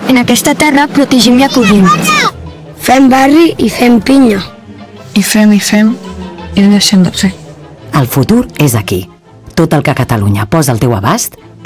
En aquesta terra protegim i acollim. Fem barri i fem pinya. I fem, i deixem de fer. El futur és aquí. Tot el que Catalunya posa al teu abast